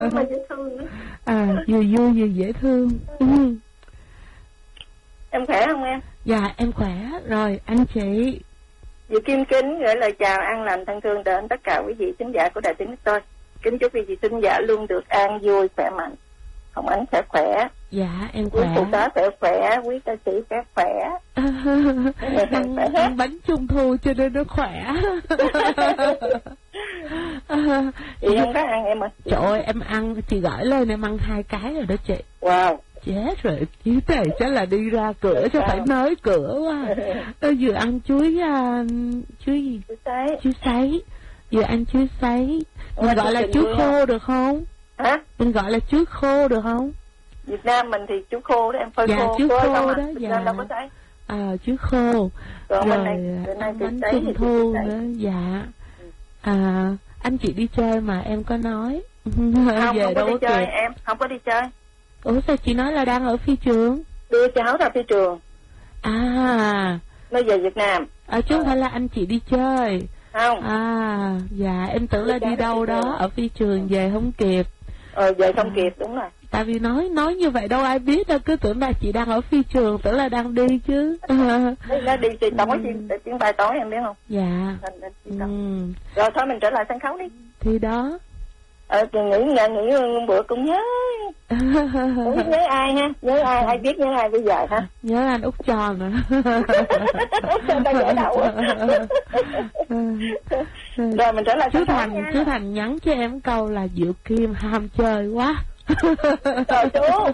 mà dễ thương nữa. Vừa vui vừa dễ thương. Em khỏe không em? Dạ em khỏe. Rồi anh chị. Dì Kim kính gửi lời chào an lành thân thương đến tất cả quý vị khán giả của đài tiếng tôi. Kính chúc quý vị khán giả luôn được an vui khỏe mạnh. Hồng Ánh sẽ khỏe. Dạ em khỏe. Quý phụ tá sẽ khỏe, quý ca sĩ sẽ khỏe. Ăn bánh trung thu cho nên nó khỏe. Chị không có ăn em ơi. Trời ơi em ăn, chị gửi lên em ăn 2 cái rồi đó chị. Wow. Chết rồi, chứ này chắc là đi ra cửa cho phải nới cửa quá. Tôi vừa ăn chuối gì? Chuối sấy. Vừa ăn chuối sấy. Mình gọi là chuối khô được không? Hả? Mình gọi là chuối khô được không? Việt Nam mình thì chuối khô đó em, phơi khô. Chuối khô đó, dạ. Đâu có sấy. Chuối khô. Rồi bánh trung thu nữa, dạ. Anh chị đi chơi mà em có nói. Không có đi chơi em, không có đi chơi. Ủa sao chị nói là đang ở phi trường? Đưa cháu ra phi trường. Mới về Việt Nam. Chứ không phải là anh chị đi chơi. Không. Dạ em tưởng là đi đâu đó ở phi trường về không kịp. Về không kịp, đúng rồi. Tại vì nói như vậy đâu ai biết đâu, cứ tưởng là chị đang ở phi trường, tưởng là đang đi chứ. Nó đi thì tối chuyến bay tối em biết không? Dạ. Rồi thôi mình trở lại sân khấu đi. Thì đó. Nghỉ bữa cũng nhớ. Nhớ ai ha? Nhớ ai biết nhớ ai bây giờ ha? Nhớ anh Út Tròn nữa. Út Tròn ta gỡ đầu. Rồi mình trở lại chú Thành nhắn cho em câu là Diệu Kim ham chơi quá. Rồi chú.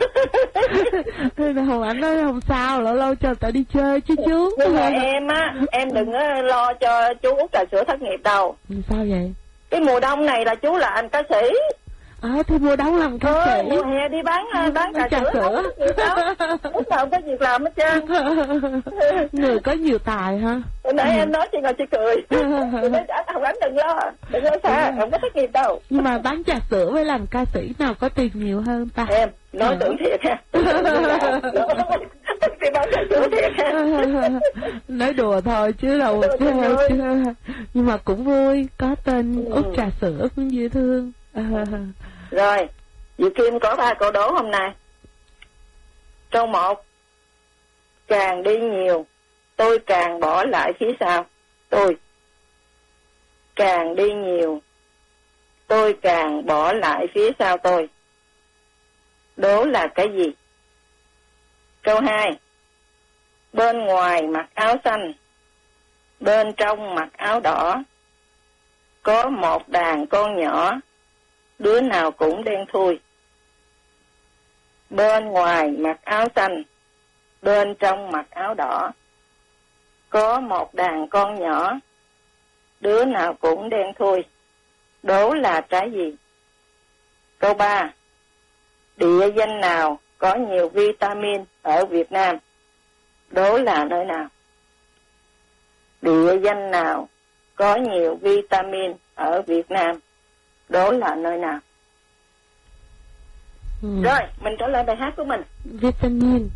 Hồng Ánh nói không sao, lâu cho tao đi chơi chứ chú. Nhưng mà em đừng lo cho chú Út Trà Sữa thất nghiệp đâu. Sao vậy? Cái mùa đông này là chú là anh ca sĩ. Thì mùa đông làm ca sĩ. Mùa hè đi bán trà sữa. Lúc nào có việc làm hết trơn. Người có nhiều tài ha. Nãy em nói chị ngồi chị cười. Hồng Ánh đừng lo xa, không có thất nghiệp đâu. Nhưng mà bán trà sữa với làm ca sĩ nào có tiền nhiều hơn ta? Em nói tưởng thiệt ha. Thì bán trà sữa thiệt ha. Nói đùa thôi chứ đâu chứ. Nhưng mà cũng vui, có tên Út Trà Sữa cũng dễ thương. Rồi, Diệu Kim có 3 câu đố hôm nay. Câu 1. Càng đi nhiều, tôi càng bỏ lại phía sau. Tôi càng đi nhiều, tôi càng bỏ lại phía sau tôi. Đố là cái gì? Câu 2. Bên ngoài mặc áo xanh, bên trong mặc áo đỏ. Có một đàn con nhỏ, đứa nào cũng đen thui. Bên ngoài mặc áo xanh, bên trong mặc áo đỏ. Có một đàn con nhỏ, đứa nào cũng đen thui. Đố là cái gì? Câu 3. Địa danh nào có nhiều vitamin ở Việt Nam? Đố là nơi nào? Địa danh nào có nhiều vitamin ở Việt Nam? Đố là nơi nào? Rồi, mình trở lại bài hát của mình. Vitamin.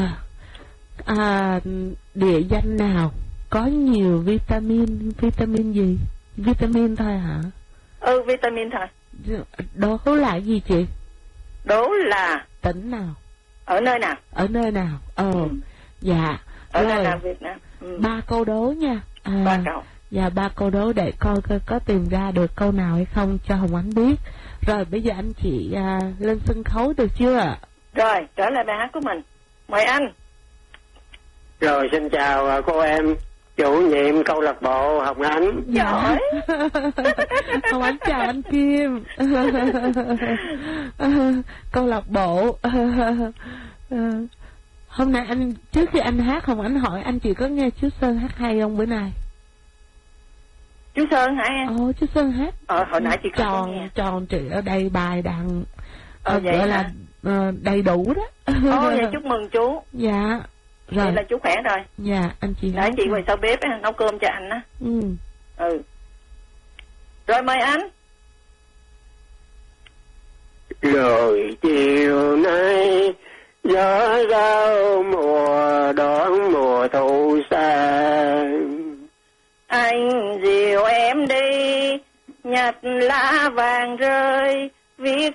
Địa danh nào có nhiều vitamin? Vitamin gì? Vitamin thôi hả? Vitamin thôi. Đố là gì chị? Đố là tỉnh nào? Ở nơi nào? Ở nơi nào? Dạ. Ở nơi nào Việt Nam? 3 câu đố nha. 3 câu. Dạ 3 câu đố để coi có tìm ra được câu nào hay không cho Hồng Ánh biết. Rồi bây giờ anh chị lên sân khấu được chưa? Rồi trở lại bài hát của mình. Mời anh. Rồi xin chào cô em chủ nhiệm câu lạc bộ Hồng Ánh. Giỏi. Hồng Ánh chào anh Kim. Câu lạc bộ. Hôm nay trước khi anh hát, Hồng Ánh hỏi anh chị có nghe chú Sơn hát hay không bữa nay? Chú Sơn hả em? Chú Sơn hát. Hồi nãy chị có nghe. Tròn trị ở đây bài đàn vậy gọi là đầy đủ đó. Dạ chúc mừng chú. Dạ. Rồi. Vậy là chú khỏe rồi. Dạ anh chị. Nãy chị ngồi sau bếp nấu cơm cho anh á. Rồi mời anh. Rồi chiều nay gió rau mùa đón mùa thu xa. Anh dìu em đi nhặt lá vàng rơi viết